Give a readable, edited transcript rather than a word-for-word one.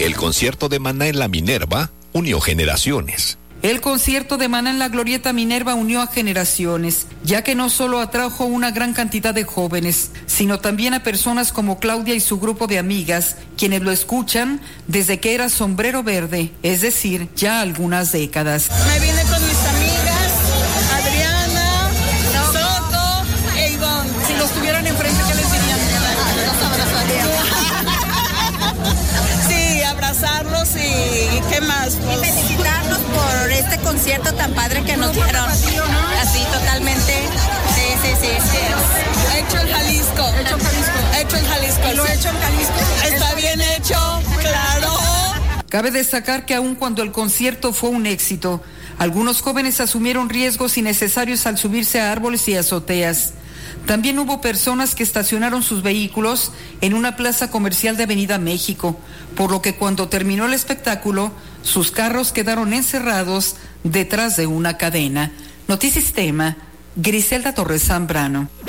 El concierto de Maná en la Minerva unió generaciones. El concierto de Maná en la Glorieta Minerva unió a generaciones, ya que no solo atrajo una gran cantidad de jóvenes, sino también a personas como Claudia y su grupo de amigas, quienes lo escuchan desde que era Sombrero Verde, es decir, ya algunas décadas. Me vine con mis amigas, Adriana, Soto e Ivonne. Si los tuvieran enfrente, ¿qué les dirían? Sí, abrazarlos y ¿qué más? Y felicitarlos por este concierto tan padre que nos dieron. Así, totalmente. Sí. Hecho en Jalisco. Hecho en Jalisco. ¿Y lo hecho en Jalisco? Está bien hecho, claro. Cabe destacar que aun cuando el concierto fue un éxito, algunos jóvenes asumieron riesgos innecesarios al subirse a árboles y azoteas. También hubo personas que estacionaron sus vehículos en una plaza comercial de Avenida México, por lo que cuando terminó el espectáculo, sus carros quedaron encerrados detrás de una cadena. Notisistema, Griselda Torres Zambrano.